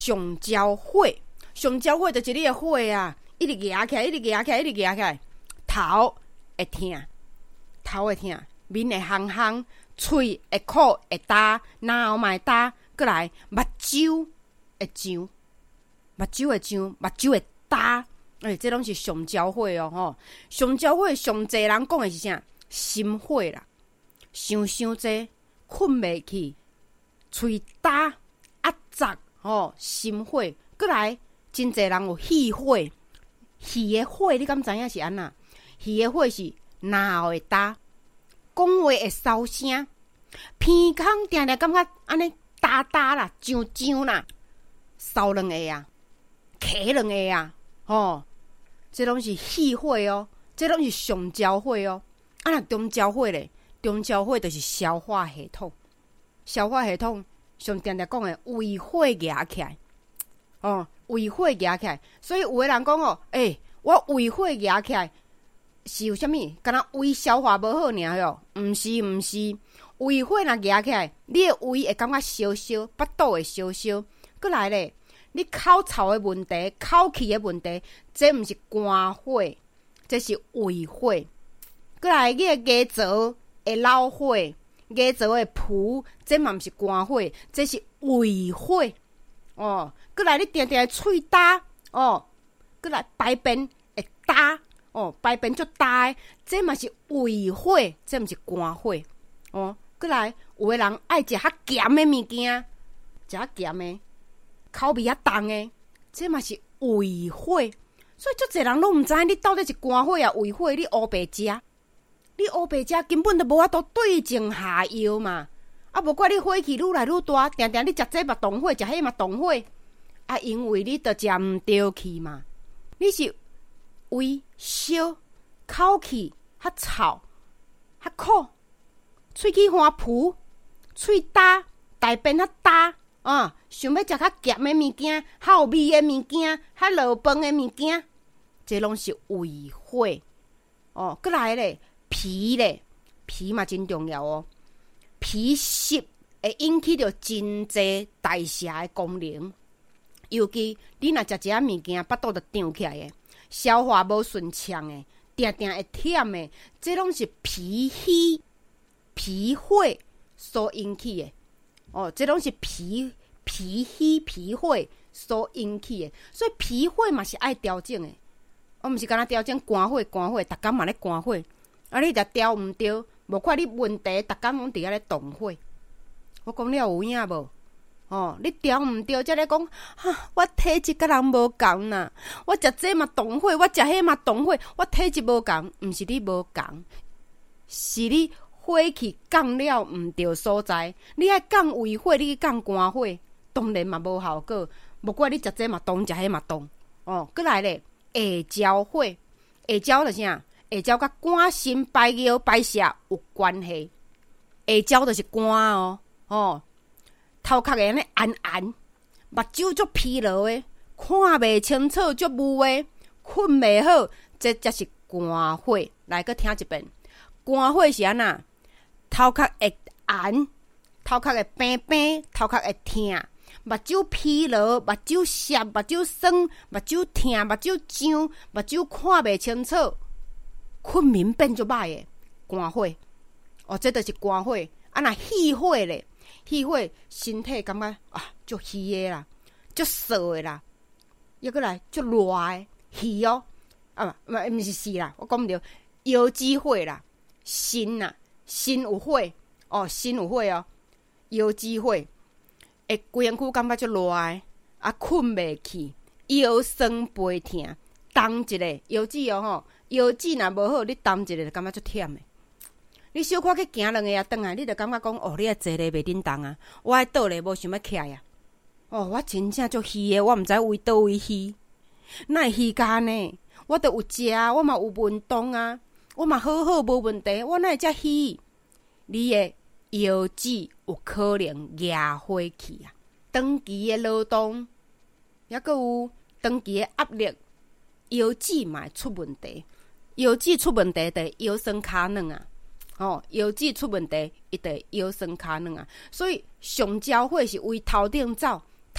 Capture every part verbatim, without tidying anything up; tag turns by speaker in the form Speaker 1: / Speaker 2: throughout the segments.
Speaker 1: 上焦火，上焦火就是你的火啊，一直压起来，一直压起来，一直压起来，头会痛，头会痛，面会烘烘，嘴会苦会焦，然后嘛会焦，过来目睭会痒，目睭会痒，目睭会焦，诶，这拢是上焦火哦吼。上焦火上侪人讲的是啥？心火啦，想伤济，困袂去，喙焦压杂吼，心火。过来，真侪人有气火，气的火你敢知影是安那？气的火是脑会焦，讲话会烧声，鼻孔定定感觉安尼焦焦啦，痒痒啦，烧两下啊，咳两下啊，吼，这拢是气火哦，这拢是上焦火哦。啊，若中焦火咧，中焦火就是消化系统，消化系统上定定讲的胃火压起来，哦，胃火压起来，所以有的人讲哦，诶、欸，我胃火压起来是有啥物？敢若胃消化无好尔哟？毋是，毋是，胃火若压起来，你的胃会感觉烧烧，腹肚会烧烧，过来咧，你口臭的问题、口气的问题，这毋是肝火，这是胃火。过来，你的牙槽会老火，牙槽会浮，这嘛毋是肝火，这是胃火。哦，过来，你定定喙焦，哦，过来排便会焦，哦，排便足焦的，这嘛是胃火，这毋是肝火。哦，过来，有的人爱食较咸的物件，食较咸的，口味较重的，这嘛是胃火。所以足侪人拢毋知你到底是肝火啊胃火，你乌白食。你乌白食根本都无法度对症下药嘛，啊无怪你火气愈来愈大，定定你食这嘛动火，食迄嘛动火，啊因为你都食毋对去嘛，你是胃烧、口气较臭、较苦、喙齿花浮、喙焦、大便较焦啊，想要食较咸的物件、较有味的物件、较落饭的物件，这拢是胃火哦。过来咧。脾咧，脾嘛真重要哦。脾湿会引起着真济代谢的功能，尤其你若食一下物件，腹肚就胀起来的，消化无顺畅的，定定会忝的，这拢是脾虚、脾火所引起的。哦，这拢是脾脾虚、脾火所引起的，所以脾火嘛是爱调整的。我毋是干那调整肝火，肝火，逐工嘛咧肝火。啊！你若调毋对，无怪你问题，逐工拢伫遐咧动火。我讲了有影无？哦，你调毋对，才咧讲啊！我体质甲人无共呐，我食这嘛动火，我食迄嘛动火，我体质无共，毋是你无共，是你火气降了毋对所在。你爱降胃火，你去降肝火，当然嘛无效果。无怪你食这嘛动，食迄嘛动。哦，过来咧，下焦火，下焦就是啥？下焦甲肝肾排尿排泄有关系，下焦就是肝哦，哦，头壳会安尼暗暗，目睭足疲劳的，看袂清楚足雾的，困袂好，这才是肝火。来，搁听一遍，肝火是安那？头壳会暗，头壳会平平，头壳会痛，目睭疲劳，目睭涩，目睭酸，目睭痛，目睭痒，目睭看袂清楚。困眠变足歹诶，肝火哦，这就是肝火。啊，若气火咧，气火身体感觉啊，足虚诶啦，足燥诶啦，又过来足热诶，虚哦，啊，毋毋是是啦，我讲毋对，腰子火啦，心啦，心有火哦，心有火哦，腰子火会规身躯感觉足热诶，啊，困袂去，腰酸背痛，动一下腰子哦吼。腰子若无好，你动一下就感觉足忝诶。你小可去行两下啊，转来你就感觉讲哦，你爱坐咧袂振动啊，我爱倒咧无想要起来啊。哦，我真正足虚诶，我毋知为倒位虚，哪会虚干呢？我都有食，我嘛有运动啊，我嘛好好无问题，我哪会遮虚？你诶腰子有可能压火气啊，长期诶劳动，抑阁有长期诶压力，腰子嘛会出问题。腰子出问题，就腰酸脚软啊！哦，腰子出问题，伊就腰酸脚软啊！所以上焦火是为头顶走，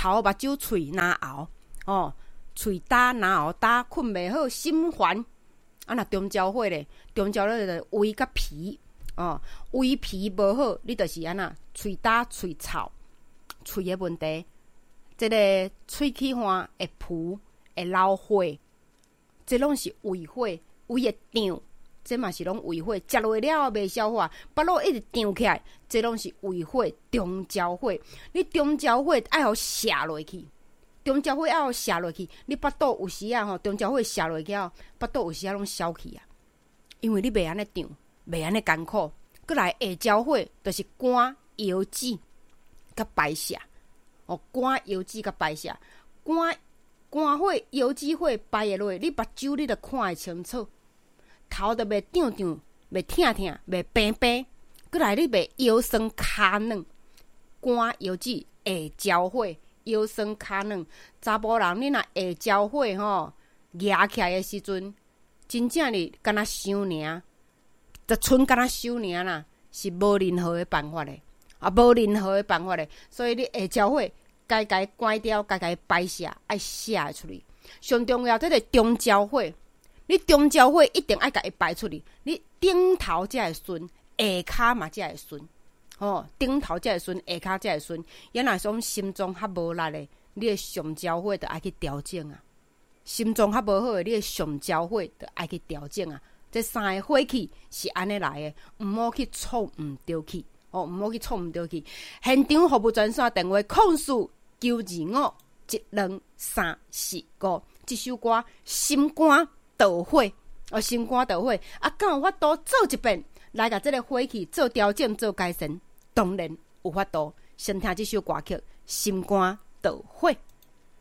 Speaker 1: 头目睭喙难熬，哦，喙焦难熬焦，困袂好，心烦。啊，若中焦火咧，中焦火就胃甲脾，哦，胃脾无好，你就是安那喙焦喙臭，喙的问题，即、这个喙齿花会浮会流血，这拢是胃火，胃会胀，这嘛是拢胃火，食落了袂消化，腹肚一直胀起来，这拢是胃火，中焦火。你中焦火爱互下落去。中焦火要下落去，你腹肚有时啊吼，中焦火下落去后，腹肚有时啊拢消去啊，因为你袂安尼胀，袂安尼艰苦。过来下焦火，就是肝、腰子甲排泄，哦，肝、腰子甲排泄，肝、肝火、腰子火排会落，你目睭你着看会清楚，头着袂胀胀，袂疼疼，袂平平。过来你袂腰酸骹软，肝、腰子下焦火。腰酸骹软，查甫人你若下焦火吼，压起来的时阵，真正哩敢若想尔，就剩敢若想尔啦，是无任何的办法嘞，啊，无任何的办法嘞。所以你下焦火，该该关掉，该该排泄，爱泄出去。上重要，这个中焦火，你中焦火一定爱甲伊排出去，你顶头才会顺，下骹嘛才会顺。哦，顶头才会顺，下骹才会顺。原来说心脏较无力的，你的上焦火就爱去调整啊。心脏较无好的，你的上焦火就爱去调整啊。这三个火气是安尼来的，毋好去错毋对去。哦，毋好去错毋对去。现场服务专线电话：控诉九二五一两三四五。这首歌心肝导火，哦，心肝导火啊，敢有法度做一遍，来甲这个火气做调整、做改善。当然有法度，先听这首歌曲《心肝导火》。